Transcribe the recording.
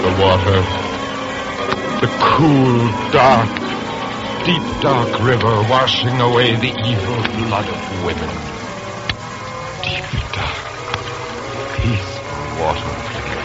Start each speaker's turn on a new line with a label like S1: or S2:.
S1: The water. The cool, dark, deep dark river washing away the evil blood of women.